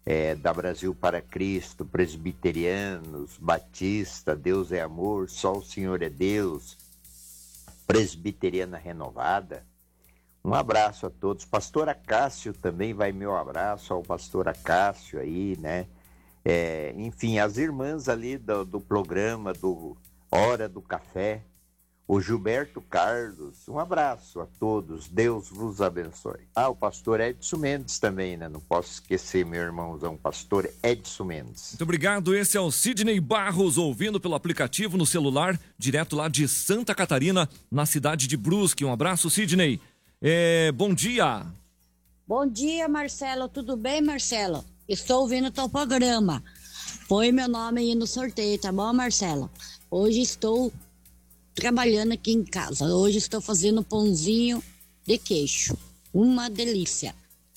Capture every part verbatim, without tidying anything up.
é, da Brasil para Cristo, presbiterianos, Batista, Deus é Amor, Só o Senhor é Deus, Presbiteriana Renovada. Um abraço a todos. Pastor Acácio também vai meu abraço ao pastor Acácio aí, né? É, enfim, as irmãs ali do, do programa do Hora do Café, o Gilberto Carlos, um abraço a todos, Deus vos abençoe. Ah, o pastor Edson Mendes também, né? Não posso esquecer, meu irmãozão, pastor Edson Mendes. Muito obrigado, esse é o Sidney Barros, ouvindo pelo aplicativo no celular, direto lá de Santa Catarina, na cidade de Brusque. Um abraço, Sidney. É, bom dia. Bom dia, Marcelo, tudo bem, Marcelo? Estou ouvindo o teu programa. Põe meu nome aí no sorteio, tá bom, Marcelo? Hoje estou trabalhando aqui em casa. Hoje estou fazendo pãozinho de queijo. Uma delícia.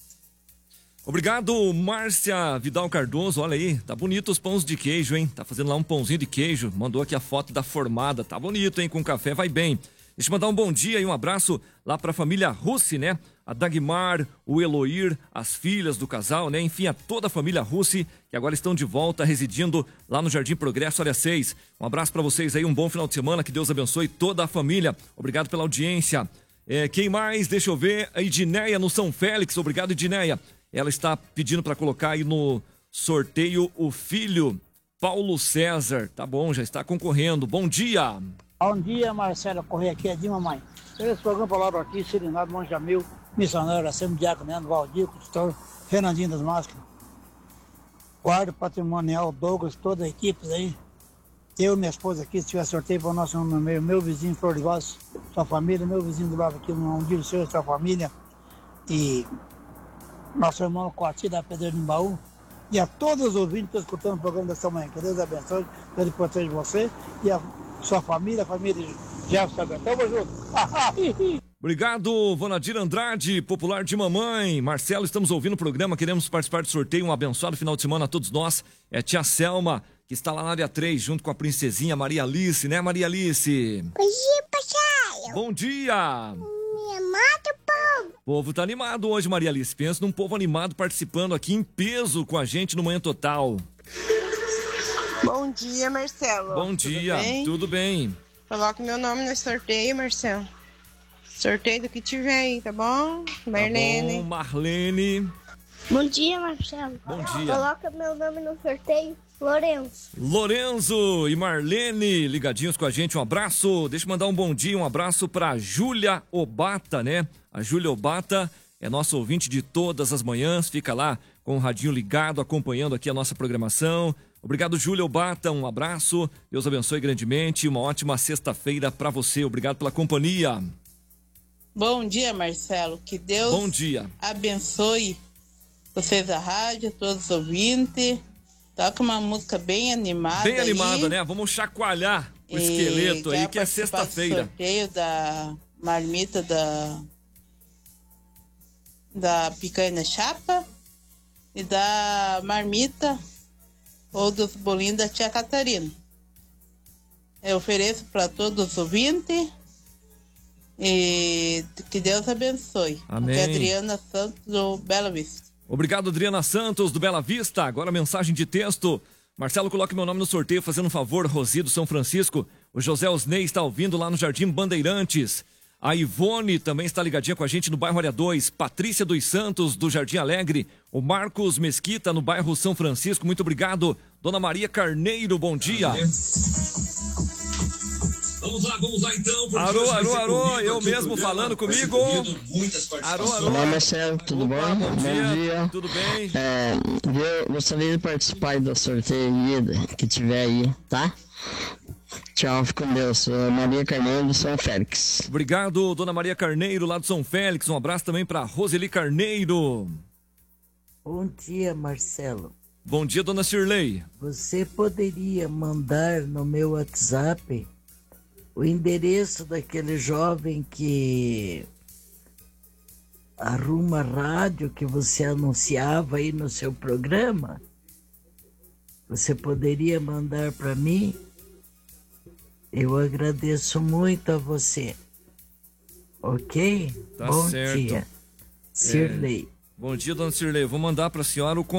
Obrigado, Márcia Vidal Cardoso. Olha aí, tá bonito os pães de queijo, hein? Tá fazendo lá um pãozinho de queijo. Mandou aqui a foto da formada. Tá bonito, hein? Com café vai bem. Deixa eu mandar um bom dia e um abraço lá pra família Russi, né? A Dagmar, o Eloir, as filhas do casal, né? Enfim, a toda a família Russi, que agora estão de volta, residindo lá no Jardim Progresso, área seis. Um abraço pra vocês aí, um bom final de semana, que Deus abençoe toda a família. Obrigado pela audiência. É, quem mais? Deixa eu ver. A Idineia no São Félix. Obrigado, Idineia. Ela está pedindo pra colocar aí no sorteio o filho Paulo César. Tá bom, já está concorrendo. Bom dia. Bom dia, Marcelo Correia, aqui é de mamãe. Esse programa palavra aqui, Serenado Monjamil, missionário, Assembleia Diaconendo, Valdir, Pastor Fernandinho das Máscaras, guarda patrimonial, Douglas, toda a equipe aí. Eu e minha esposa aqui, se tiver sorteio para o nosso meu, meu vizinho Florival, sua família, meu vizinho do lado aqui, um dia o seu, sua família, e nosso irmão Coati da Pedreira do Baú, e a todos os ouvintes que estão escutando o programa dessa manhã. Que Deus abençoe, que Ele proteja você e a sua família, a família de Jefferson Betão. Tamo junto. Obrigado, Vonadir Andrade, popular de mamãe. Marcelo, estamos ouvindo o programa, queremos participar do sorteio. Um abençoado final de semana a todos nós. É tia Selma, que está lá na área três, junto com a princesinha Maria Alice, né, Maria Alice? Bom dia, papai. Bom dia. Me amado, povo. O povo tá animado hoje, Maria Alice. Pensa num povo animado participando aqui em peso com a gente no Manhã Total. Bom dia, Marcelo. Bom dia, tudo bem? Tudo bem. Coloque meu nome no sorteio, Marcelo. Sorteio do que tiver aí, tá bom? Marlene. Tá bom, Marlene. Bom dia, Marcelo. Bom dia. Coloca meu nome no sorteio, Lourenço. Lorenzo e Marlene ligadinhos com a gente, um abraço. Deixa eu mandar um bom dia, um abraço pra Júlia Obata, né? A Júlia Obata é nossa ouvinte de todas as manhãs, fica lá com o radinho ligado, acompanhando aqui a nossa programação. Obrigado, Júlia Obata, um abraço, Deus abençoe grandemente, uma ótima sexta-feira pra você, obrigado pela companhia. Bom dia, Marcelo, que Deus Bom dia. abençoe vocês da rádio, todos os ouvintes. Toca uma música bem animada. Bem animada, aí, né? Vamos chacoalhar o esqueleto aí, que é sexta-feira. Sorteio da marmita da da picanha na chapa e da marmita ou dos bolinhos da tia Catarina. Eu ofereço para todos os ouvintes e que Deus abençoe. Amém. Aqui é Adriana Santos do Bela Vista. Obrigado, Adriana Santos do Bela Vista. Agora a mensagem de texto. Marcelo, coloque meu nome no sorteio, fazendo um favor, Rosi do São Francisco. O José Osnei está ouvindo lá no Jardim Bandeirantes. A Ivone também está ligadinha com a gente no bairro Área dois. Patrícia dos Santos, do Jardim Alegre. O Marcos Mesquita, no bairro São Francisco. Muito obrigado. Dona Maria Carneiro, bom dia. Vamos lá, vamos lá então. Alô, alô, alô, eu mesmo falando comigo. Alô, alô. Olá, Marcelo, tudo Opa, bom? Bom dia, bom dia. Tudo bem? É, eu gostaria de participar do sorteio que tiver aí, tá? Tchau, fica com Deus. Sou Maria Carneiro do São Félix. Obrigado, Dona Maria Carneiro, lá do São Félix. Um abraço também para Roseli Carneiro. Bom dia, Marcelo. Bom dia, Dona Cirlei. Você poderia mandar no meu WhatsApp o endereço daquele jovem que arruma rádio que você anunciava aí no seu programa? Você poderia mandar para mim? Eu agradeço muito a você. Ok? Tá Bom certo. dia. Cirlei. É, bom dia, Dona Cirlei. Vou mandar para a senhora o